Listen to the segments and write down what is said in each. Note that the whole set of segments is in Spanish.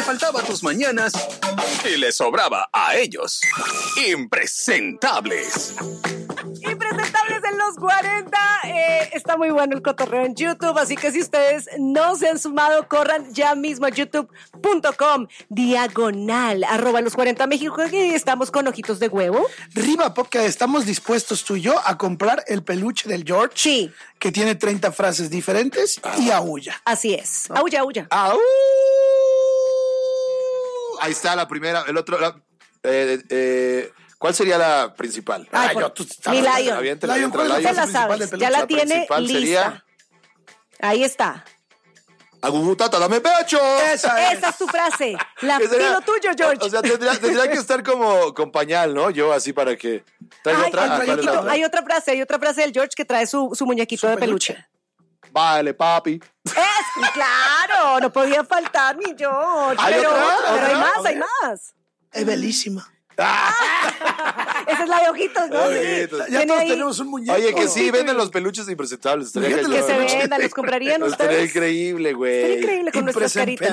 faltaba a tus mañanas y le sobraba a ellos. Impresentables. Impresentables en los 40. Está muy bueno el cotorreo en YouTube, así que si ustedes no se han sumado, corran ya mismo a youtube.com/los40 México, y estamos con ojitos de huevo. Riva, porque estamos dispuestos tú y yo a comprar el peluche del George. Sí. Que tiene 30 frases diferentes y aulla. Así es. Aulla, aulla. ¡Au! Ahí está la primera. El otro... ¿Cuál sería la principal? Mi Lion. Lion, ¿cuál es ya la sabes, ya la tiene lista. Sería... Ahí está. Agugutata, dame pecho. Esa es tu frase. Dilo tuyo, George. O sea, tendría que estar como con pañal, ¿no? Yo así para que... Hay otra frase del George que trae su muñequito de peluche. Vale, papi. Claro, no podía faltar mi George. Pero hay más. Es belísima. Esa es la de ojitos, ¿no? Ya todos tenemos un muñeco. Oye, que sí, venden los peluches impresentables. Que se vendan, los comprarían ustedes. Estaría increíble, güey. Estaría increíble con nuestras caritas.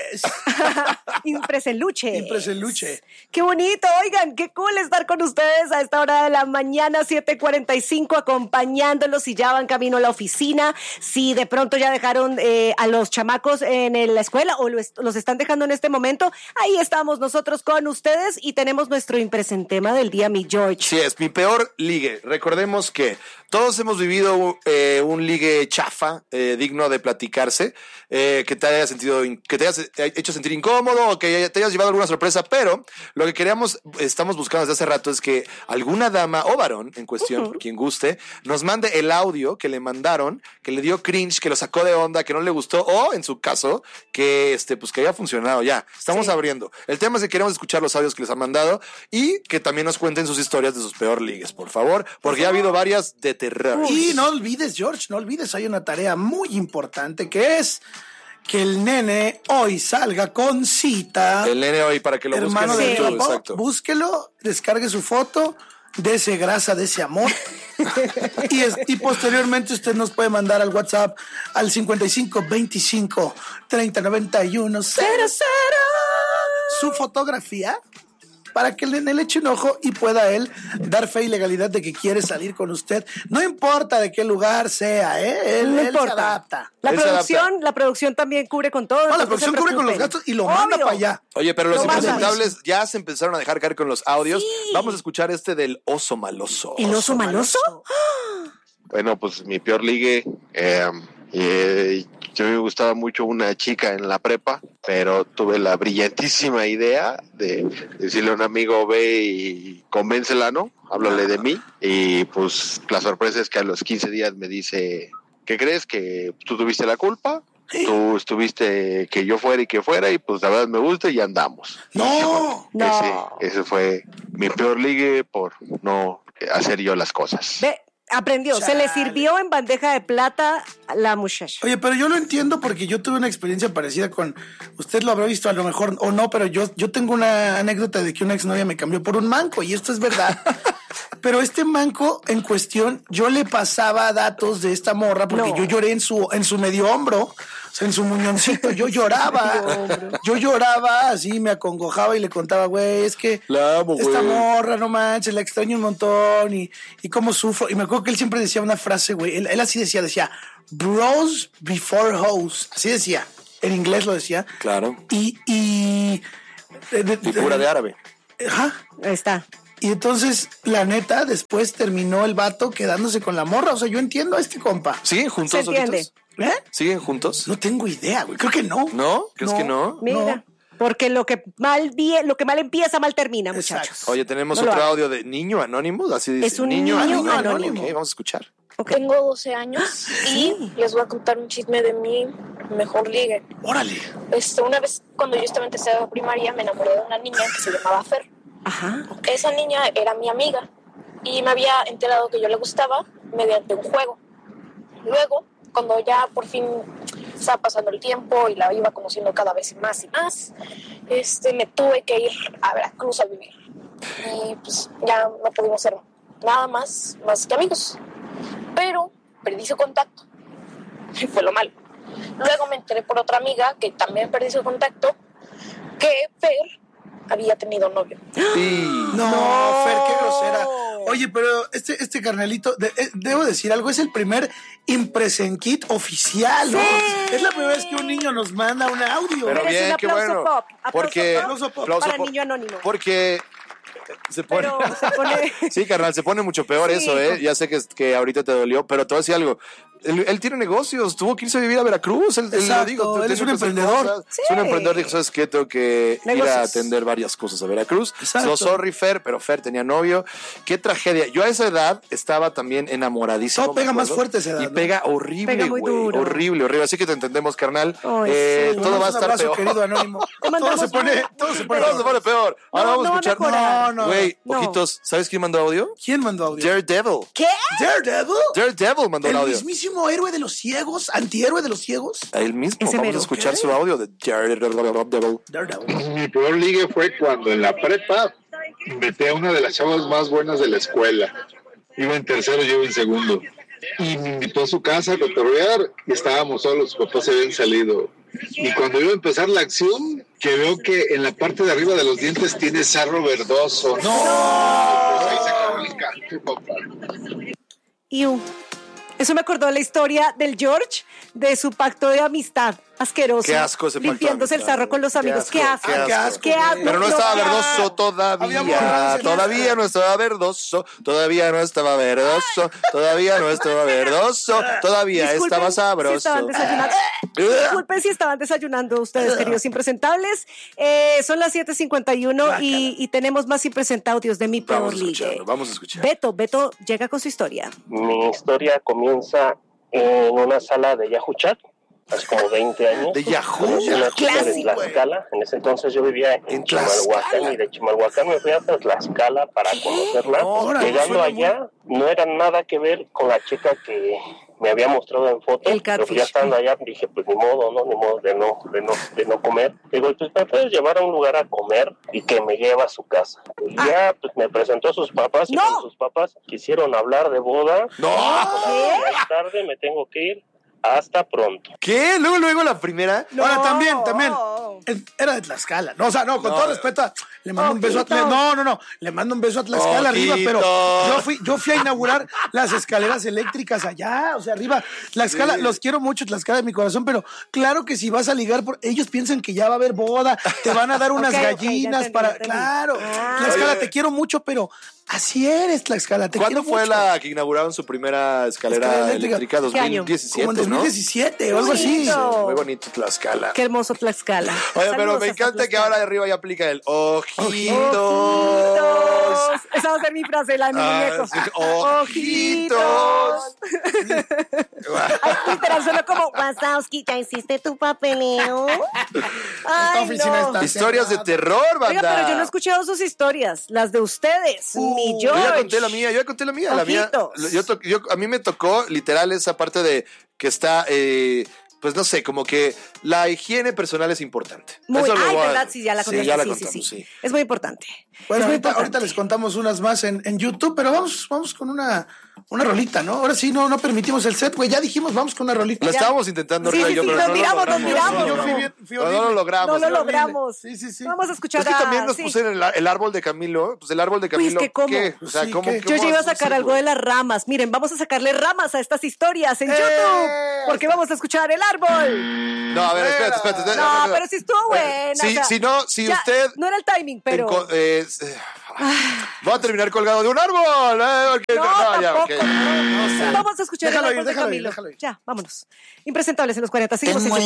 Impresenluches. Impresenluche. Qué bonito, oigan, qué cool estar con ustedes a esta hora de la mañana, 7:45, acompañándolos si ya van camino a la oficina, si de pronto ya dejaron a los chamacos en la escuela o los están dejando en este momento. Ahí estamos nosotros con ustedes y tenemos nuestro impresentema del día, mi George. Sí, es mi peor ligue. Recordemos que todos hemos vivido un ligue chafa, digno de platicarse, que te hayas hecho sentir incómodo o que te hayas llevado alguna sorpresa, pero lo que estamos buscando desde hace rato es que alguna dama o varón en cuestión, quien guste, nos mande el audio que le mandaron, que le dio cringe, que lo sacó de onda, que no le gustó, o en su caso, que que haya funcionado ya. Estamos abriendo. El tema es que queremos escuchar los audios que les han mandado y que también nos cuenten sus historias de sus peor ligues, por favor, porque ya ha habido varias de terror. Y no olvides, George, hay una tarea muy importante que es que el nene hoy salga con cita. El nene hoy, para que lo busquen en YouTube, exacto. Búsquelo, descargue su foto, dese grasa, dese amor. y posteriormente usted nos puede mandar al WhatsApp al 55 25 30 91 00 su fotografía para que le eche un ojo y pueda él dar fe y legalidad de que quiere salir con usted. No importa de qué lugar sea, él se adapta. La producción también cubre con todo. No, la producción cubre con los gastos y lo manda para allá. Oye, pero los impresentables ya se empezaron a dejar caer con los audios. Sí. Vamos a escuchar del oso maloso. ¿El oso maloso? Bueno, pues mi peor ligue... yo me gustaba mucho una chica en la prepa, pero tuve la brillantísima idea de decirle a un amigo, ve y convéncela, ¿no? Háblale de mí. Y pues la sorpresa es que a los 15 días me dice, ¿qué crees? Que tú tuviste la culpa, tú estuviste que yo fuera y pues la verdad me gusta y andamos. ¡No! Ese fue mi peor ligue por no hacer yo las cosas. Aprendió, se le sirvió en bandeja de plata a la muchacha. Oye, pero yo lo entiendo porque yo tuve una experiencia parecida con... Usted lo habrá visto a lo mejor o no, pero yo tengo una anécdota de que una exnovia me cambió por un manco y esto es verdad. Pero este manco en cuestión, yo le pasaba datos de esta morra porque yo lloré en su medio hombro, o sea, en su muñoncito, yo lloraba, así me acongojaba y le contaba, güey, es que esta morra, no manches, la extraño un montón y cómo sufro. Y me acuerdo que él siempre decía una frase, güey, él así decía, bros before hoes, así decía, en inglés lo decía. Claro. Y figura de árabe. Ajá. Ahí está. Y entonces, la neta, después terminó el vato quedándose con la morra. O sea, yo entiendo a este compa. ¿Siguen juntos? ¿Se entiende? ¿Siguen juntos? No tengo idea, güey. Creo que no. ¿No? ¿Crees que no? Mira, porque lo que mal empieza, mal termina, muchachos. Exacto. Oye, tenemos otro audio de niño anónimo. Así dice. Es un niño anónimo. Okay, vamos a escuchar. Okay. Tengo 12 años y les voy a contar un chisme de mi mejor ligue. ¡Órale! Una vez, cuando yo estaba en tercera primaria, me enamoré de una niña que se llamaba Fer. Ajá. Okay. Esa niña era mi amiga y me había enterado que yo le gustaba mediante un juego. Luego, cuando ya por fin estaba pasando el tiempo y la iba conociendo cada vez más y más, me tuve que ir a Veracruz a vivir. Y pues ya no pudimos ser nada más que amigos. Pero perdí su contacto. Y fue lo malo. Luego me enteré por otra amiga que también perdí su contacto. que Fer había tenido novio. No, Fer, qué grosera. Oye, pero este carnalito, debo decir algo, es el primer Impresen Kit oficial, ¿no? Sí. Es la primera vez que un niño nos manda un audio. Pero Merece bien, un qué aplauso bueno. pop. Aplauso Porque pop para el niño anónimo. Porque se pone. Pero se pone... Sí, carnal, se pone mucho peor Sí. eso, ¿eh? Ya sé que ahorita te dolió, pero te voy a decir algo. Él tiene negocios, tuvo que irse a vivir a Veracruz. Él lo Exacto, digo, él es tiene un que hacer emprendedor. cosas. Sí. Es un emprendedor, dijo, ¿sabes qué? Tengo que ir a Negocios. atender varias cosas a Veracruz. Exacto. So sorry, Fer, pero Fer tenía novio. Qué tragedia. Yo a esa edad estaba también enamoradísimo. Todo pega me más acuerdo. fuerte a esa edad, Y ¿no? pega horrible, Pega muy güey. duro. Horrible, horrible. Así que te entendemos, carnal. Ay, sí. Todo va a Un estar abrazo, peor. querido anónimo. Te mandamos Todo se pone Todo se pone peor. Ahora No, vamos a no va a escuchar. mejorar. No. Güey, No. ojitos, ¿sabes quién mandó audio? ¿Quién mandó audio? Daredevil. ¿Qué? Daredevil. Daredevil mandó un El audio. mismísimo héroe de los ciegos, antihéroe de los ciegos. A él mismo. Ese Vamos mero. a escuchar Ok. su audio de Daredevil. Daredevil. Mi peor ligue fue cuando en la prepa invité a una de las chavas más buenas de la escuela. Iba en tercero, yo iba en segundo. Y me invitó a su casa a cotorrear y estábamos solos, sus papás se habían salido. Y cuando iba a empezar la acción, que veo que en la parte de arriba de los dientes tiene sarro verdoso. ¡No! Pues ahí se acabó el cante, papá. Iu. Eso me acordó de la historia del George, de su pacto de amistad asqueroso. Qué asco ese pacto de limpiándose el amistad. sarro con los Qué amigos. asco, Qué asco. qué asco. Qué asco. Pero no estaba ya. verdoso Había todavía. borrado Todavía no estaba verdoso. Todavía no estaba verdoso. Todavía no estaba verdoso. Todavía Disculpen estaba si sabroso. estaban desayunando. Disculpen si estaban desayunando ustedes, queridos impresentables. Son las 7:51 y tenemos más impresentaudios de mi peor Vamos a ligue. escucharlo, vamos a escuchar. Beto llega con su historia. Mi historia comienza en una sala de Yahoo Chat, hace como 20 años. De Yahoo. Conocí a una chica de Clásico. Tlaxcala. En ese entonces yo vivía en En Chimalhuacán Tlaxcala. y de Chimalhuacán me fui hasta Tlaxcala para conocerla. Órale, Llegando suena allá, no era nada que ver con la chica que me había mostrado en foto. El Pero catfish. ya estando allá dije, pues ni modo de no comer. Digo, pues me puedes llevar a un lugar a comer y que me lleva a su casa. Y ya pues me presentó a sus papás y ¡No! con sus papás quisieron hablar de boda. ¡No! Ya es tarde, me tengo que ir. Hasta pronto. ¿Qué? Luego la primera. Ahora también. Era de Tlaxcala. No, o sea, no, con todo respeto, le mando un beso a Tlaxcala. No. Le mando un beso a Tlaxcala arriba, pero yo fui a inaugurar las escaleras eléctricas allá, o sea, arriba. Tlaxcala, Sí. los quiero mucho, Tlaxcala de mi corazón, pero claro que si vas a ligar, ellos piensan que ya va a haber boda, te van a dar unas Ok, ya gallinas entendí, para. ya entendí. Claro. Ah. Tlaxcala, Oye. te quiero mucho, pero así eres, Tlaxcala. Te ¿Cuándo quiero fue mucho. la que inauguraron su primera escalera Escalera eléctrica? eléctrica? ¿Qué año? 2017, Como en 2017 o algo así. bonito. Muy bonito Tlaxcala. Qué hermoso Tlaxcala. Oye, pero Saludos me hasta encanta que Tlaxcala. ahora de arriba ya aplica el ojitos. Ojitos. Esa va a ser mi frase, la de mi muñeco. Sí, ojitos. Ay, literal, suena como Wazowski, ya hiciste tu papeleo. Ay, oficina no. está- Historias de terror, banda. Oiga, pero yo no he escuchado sus historias, las de ustedes, mi Yo George. ya conté la mía, La mía, Ojitos. a mí me tocó literal esa parte de que está, pues no sé, como que la higiene personal es importante. Muy, Eso lo ay, voy a- verdad, sí, ya la contaste, Sí, ya la sí, contamos, sí. sí. Es muy importante. Bueno, es muy ahorita importante. les contamos unas más en YouTube, pero vamos con una rolita, ¿no? Ahora sí, no permitimos el set, güey. Ya dijimos, vamos con una rolita. Lo estábamos intentando, Sí, Rita y sí, yo, sí, pero nos no lo miramos, logramos. nos Yo miramos. fui No, no lo horrible. logramos. No lo horrible. logramos. Sí. Vamos a escuchar Es que también nos sí. puse en el árbol de Camilo. Pues el árbol de Uy, es Camilo. que ¿cómo? ¿qué? O sea, Sí, ¿cómo? ¿qué? Yo ya iba a sacar algo de las ramas. Miren, vamos a sacarle ramas a estas historias en YouTube. Porque vamos a escuchar el árbol. No, a ver, espérate. No, pero sí estuvo buena. Sí, o sea, si no, si ya, usted... No era el timing, pero. Va a terminar colgado de un árbol. Porque- No, ya, tampoco. ok. Vamos a escuchar Déjalo el ir, árbol de déjalo ir, Camilo. déjalo ir. Ya, vámonos. Impresentables en los 40. Seguimos en Tengo el